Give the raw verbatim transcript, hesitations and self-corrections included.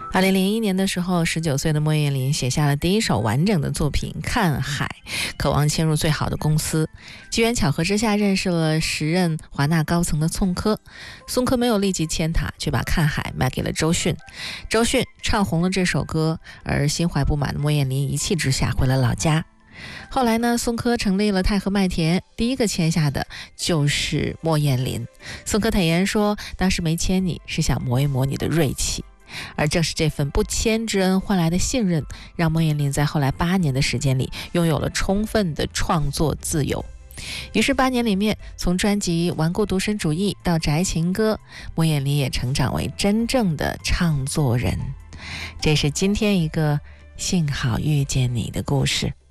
二零零一年的时候，十九岁的莫艳琳写下了第一首完整的作品《看海》，渴望迁入最好的公司。机缘巧合之下，认识了时任华纳高层的宋柯。宋柯没有立即签他，却把《看海》卖给了周迅。周迅唱红了这首歌，而心怀不满的莫艳琳一气之下回了老家。后来呢，宋柯成立了太和麦田，第一个签下的就是莫艳琳。宋柯坦言说，当时没签你是想磨一磨你的锐气。而正是这份不签之恩换来的信任，让莫艳琳在后来八年的时间里拥有了充分的创作自由。于是八年里面，从专辑《顽固独身主义》到《宅情歌》，莫艳琳也成长为真正的唱作人。这是今天一个幸好遇见你的故事。